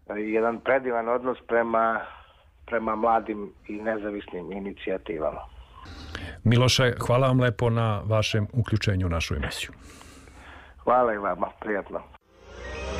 jedan predivan odnos prema mladim i nezavisnim inicijativama. Miloše, hvala vam lepo na vašem uključenju u našu emisiju. Hvala i vama, prijatno.